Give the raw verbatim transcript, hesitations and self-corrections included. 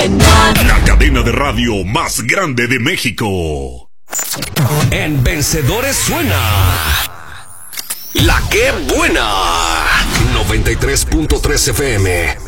buena. La cadena de radio más grande de México. En Vencedores suena La Que Buena. noventa y tres punto tres F M.